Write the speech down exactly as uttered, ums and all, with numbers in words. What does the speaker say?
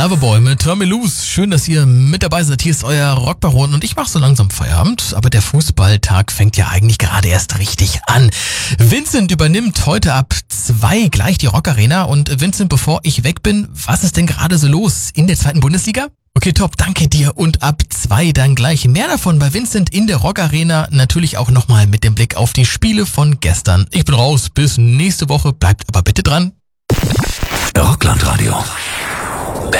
Loverboy mit Turn Me Loose. Schön, dass ihr mit dabei seid. Hier ist euer Rockbaron und ich mache so langsam Feierabend. Aber der Fußballtag fängt ja eigentlich gerade erst richtig an. Vincent übernimmt heute ab zwei gleich die Rockarena. Und Vincent, bevor ich weg bin, was ist denn gerade so los in der zweiten Bundesliga? Okay, top, danke dir. Und ab zwei dann gleich mehr davon bei Vincent in der Rockarena. Natürlich auch nochmal mit dem Blick auf die Spiele von gestern. Ich bin raus, bis nächste Woche. Bleibt aber bitte dran. Rocklandradio.